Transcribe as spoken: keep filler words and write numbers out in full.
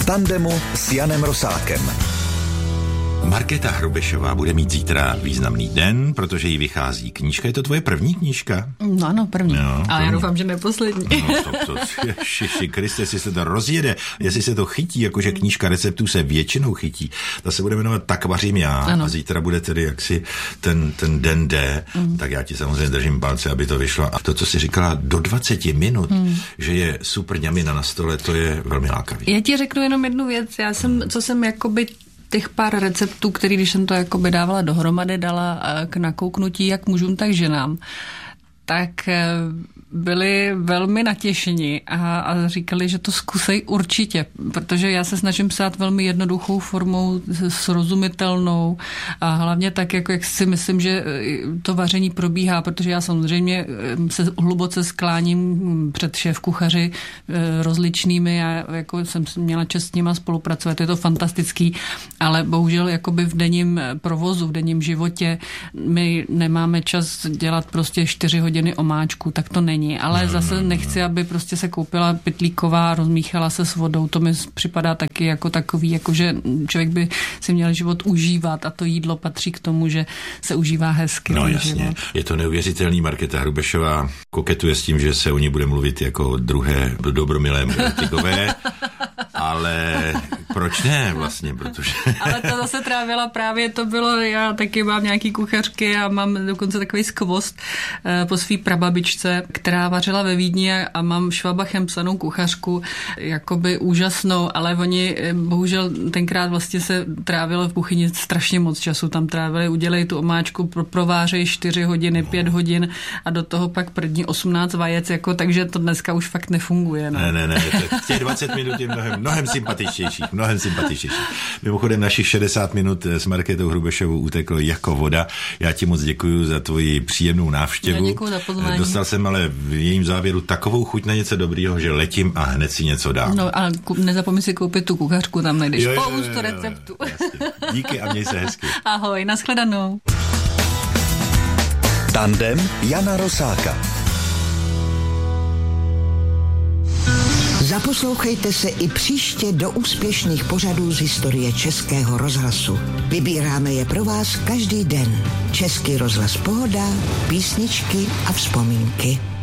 tandemu s Janem Rosákem. Markéta Hrubešová bude mít zítra významný den, protože jí vychází knížka. Je to tvoje první knížka? No ano, první. No, ale já doufám, že neposlední. No, stop, to, ježiši Kriste, jestli se to rozjede, jestli se to chytí, jakože knížka receptů se většinou chytí, ta se bude jmenovat Tak vařím já ano. A zítra bude tedy jaksi ten, ten den D, mm. tak já ti samozřejmě držím palce, aby to vyšlo. A to, co jsi říkala do dvacet minut, mm. že je super ňamina na stole, to je velmi lákavý. Já ti řeknu jenom jednu věc, já jsem, co jsem jakoby těch pár receptů, který když jsem to jakoby dávala dohromady, dala k nakouknutí jak mužům, tak ženám, tak byli velmi natěšeni a, a říkali, že to zkusej určitě, protože já se snažím psát velmi jednoduchou formou, srozumitelnou a hlavně tak, jako jak si myslím, že to vaření probíhá, protože já samozřejmě se hluboce skláním před šéfkuchaři rozličnými, já jako jsem měla čest s nima spolupracovat, je to fantastický, ale bohužel jakoby v denním provozu, v denním životě my nemáme čas dělat prostě čtyři hodiny omáčku, tak to není. Ale no, zase no, no. nechci, aby prostě se koupila pytlíková, rozmíchala se s vodou. To mi připadá taky jako takový, jako že člověk by si měl život užívat a to jídlo patří k tomu, že se užívá hezky. No jasně. Život. Je to neuvěřitelný. Markéta Hrubešová koketuje s tím, že se o ní bude mluvit jako druhé dobromilé Tygové, ale proč ne vlastně, protože... Ale to zase trávila právě, to bylo, já taky mám nějaký kuchařky a mám dokonce takový skvost po svý prababičce, která vařila ve Vídni a mám Švabachem psanou kuchařku, jakoby úžasnou, ale oni bohužel tenkrát vlastně se trávilo v kuchyni strašně moc času, tam trávili, udělej tu omáčku, pro, provářej čtyři hodiny, pět hodin a do toho pak první osmnáct vajec, jako, takže to dneska už fakt nefunguje. No. Ne, ne, ne, těch dvacet minut je mnohem, mnohem sympatičtějších, mnohem sympatičtějších. Mimochodem našich šedesát minut s Markétou Hrubešovou uteklo jako voda. Já ti moc děkuji za tvoji příjemnou návštěvu. Já děkuji za pozvání. Dostal jsem ale v jejím závěru takovou chuť na něco dobrýho, že letím a hned si něco dám. No a nezapomeň si koupit tu kuchařku, tam najdeš jo, jo, spoustu jo, jo, receptů. Jasně. Díky a měj se hezky. Ahoj, nashledanou. Tandem Jana Rosáka. Zaposlouchejte se i příště do úspěšných pořadů z historie Českého rozhlasu. Vybíráme je pro vás každý den. Český rozhlas Pohoda, písničky a vzpomínky.